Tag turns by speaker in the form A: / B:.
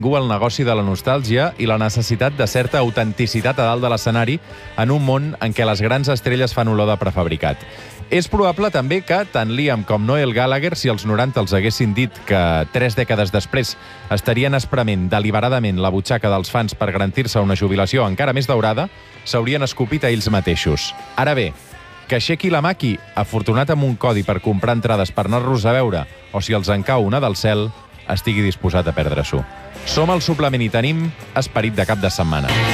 A: el negoci de la nostàlgia i la necessitat de certa autenticitat a dalt de l'escenari en un món en què les grans estrelles fan olor de prefabricat. És probable també que tant Liam com Noel Gallagher, si als 90 els haguessin dit que 3 dècades després estarien esprement deliberadament la butxaca dels fans per garantir-se una jubilació encara més daurada, s'haurien escopit a ells mateixos. Ara bé, que aixequi la maqui, afortunat amb un codi per comprar entrades per anar-los a veure, o si els en cau una del cel, estigui disposat a perdre-s'ho. Som al Suplement i tenim esperit de cap de setmana.